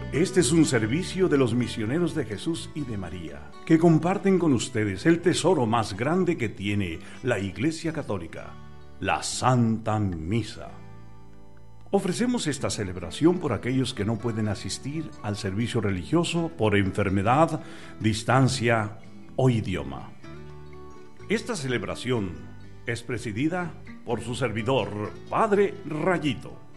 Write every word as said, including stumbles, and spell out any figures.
Este es un servicio de los misioneros de Jesús y de María, que comparten con ustedes el tesoro más grande que tiene la Iglesia Católica, la Santa Misa. Ofrecemos esta celebración por aquellos que no pueden asistir al servicio religioso por enfermedad, distancia o idioma. Esta celebración es presidida por su servidor, Padre Rayito.